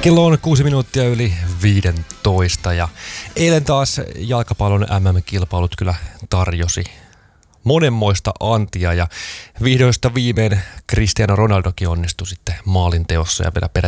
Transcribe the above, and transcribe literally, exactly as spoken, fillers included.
Kello on kuusi minuuttia yli viidentoista ja eilen taas jalkapallon M M-kilpailut kyllä tarjosi monenmoista antia ja vihdoista viimein Cristiano Ronaldokin onnistui sitten maalinteossa ja vielä